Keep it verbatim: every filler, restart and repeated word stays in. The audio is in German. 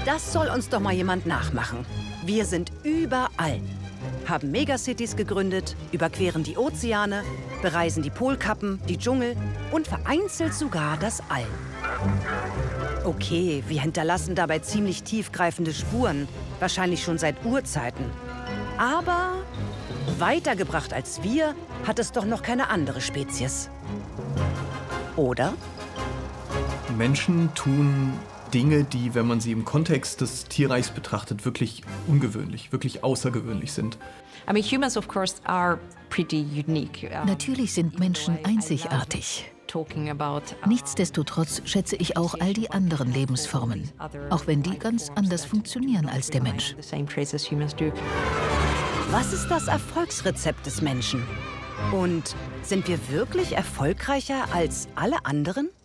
Das soll uns doch mal jemand nachmachen. Wir sind überall. Haben Megacities gegründet, überqueren die Ozeane, bereisen die Polkappen, die Dschungel und vereinzelt sogar das All. Okay, wir hinterlassen dabei ziemlich tiefgreifende Spuren, wahrscheinlich schon seit Urzeiten. Aber weitergebracht als wir hat es doch noch keine andere Spezies. Oder? Menschen tun Dinge, die, wenn man sie im Kontext des Tierreichs betrachtet, wirklich ungewöhnlich, wirklich außergewöhnlich sind. I mean, humans of course are pretty unique. Natürlich sind Menschen einzigartig. Nichtsdestotrotz schätze ich auch all die anderen Lebensformen, auch wenn die ganz anders funktionieren als der Mensch. Was ist das Erfolgsrezept des Menschen? Und sind wir wirklich erfolgreicher als alle anderen?